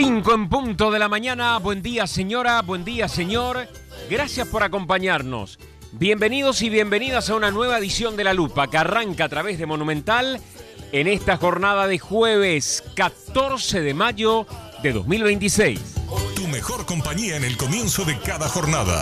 5 en punto de la mañana. Buen día, señora. Buen día, señor. Gracias por acompañarnos. Bienvenidos y bienvenidas a una nueva edición de La Lupa que arranca a través de Monumental en esta jornada de jueves 14 de mayo de 2026. Tu mejor compañía en el comienzo de cada jornada.